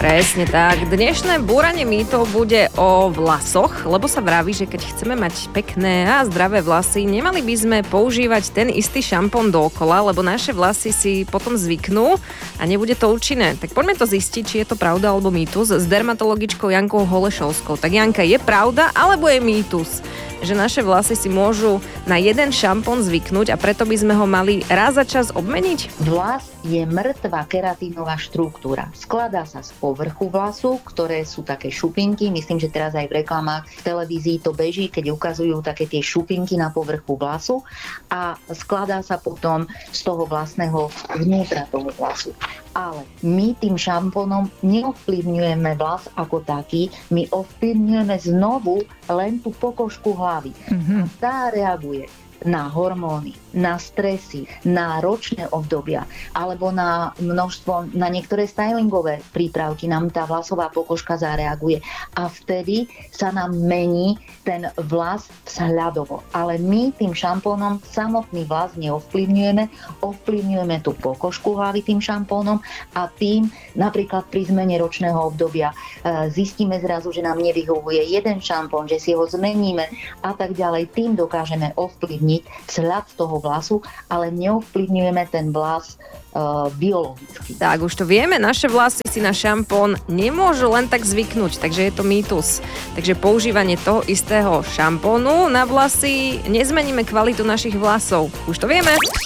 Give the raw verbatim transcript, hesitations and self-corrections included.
Presne tak. Dnešné búranie mýtov bude o vlasoch, lebo sa vraví, že keď chceme mať pekné a zdravé vlasy, nemali by sme používať ten istý šampón dookola, lebo naše vlasy si potom zvyknú a nebude to účinné. Tak poďme to zistiť, či je to pravda alebo mýtus s dermatologičkou Jankou Holešovskou. Tak Janka, je pravda alebo je mýtus, že naše vlasy si môžu na jeden šampón zvyknúť a preto by sme ho mali raz za čas obmeniť? Vlas je mŕtva keratínová štruktúra. Skladá sa z povrchu vlasu, ktoré sú také šupinky. Myslím, že teraz aj v reklamách v televízii to beží, keď ukazujú také tie šupinky na povrchu vlasu a skladá sa potom z toho vlastného vnútra toho vlasu. Ale my tým šampónom neovplyvňujeme vlas ako taký, my ovplyvňujeme znovu len tú pokožku hlavy. Mm-hmm. Tá reaguje na hormóny, na stresy, na ročné obdobia alebo na množstvo, na niektoré stylingové prípravky nám tá vlasová pokožka zareaguje a vtedy sa nám mení ten vlas vzhľadovo. Ale my tým šampónom samotný vlas neovplyvňujeme, ovplyvňujeme tú pokožku hlavy tým šampónom a tým napríklad pri zmene ročného obdobia zistíme zrazu, že nám nevyhovuje jeden šampón, že si ho zmeníme a tak ďalej. Tým dokážeme ovplyvniť vzhľad toho vlasu, ale neovplyvňujeme ten vlas uh, biologicky. Tak, už to vieme, naše vlasy si na šampón nemôžu len tak zvyknúť, takže je to mýtus. Takže používanie toho istého šampónu na vlasy nezmeníme kvalitu našich vlasov. Už to vieme.